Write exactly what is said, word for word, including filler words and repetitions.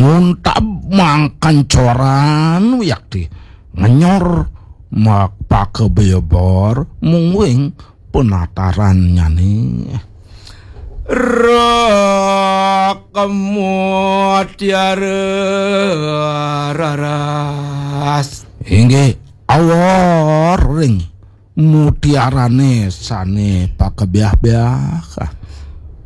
Muntab mangkancoran yakti ngenyor mak pakebebor mungwing penatarannya nih Rakamutiara raras inge awor ring mutiarane sane pakebiah-biah